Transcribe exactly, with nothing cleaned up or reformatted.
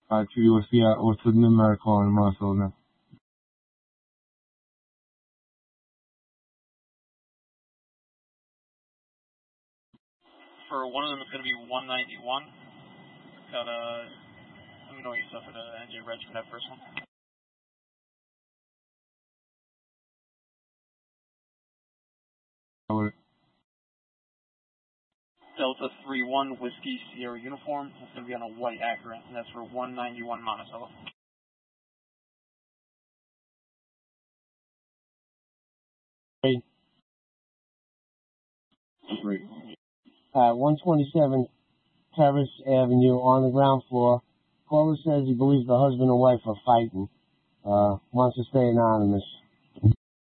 Uh, to you, what's the, uh, what's the numerical on Marcel now? For one of them, it's going to be one ninety-one. Got a, let me know what you said for the N J Reg for that first one. Delta three one Whiskey Sierra uniform. It's going to be on a white Acura, and that's for one ninety-one Monticello. Great. Great. Uh, one twenty-seven Terrace Avenue on the ground floor. Caller says he believes the husband and wife are fighting. Uh, wants to stay anonymous.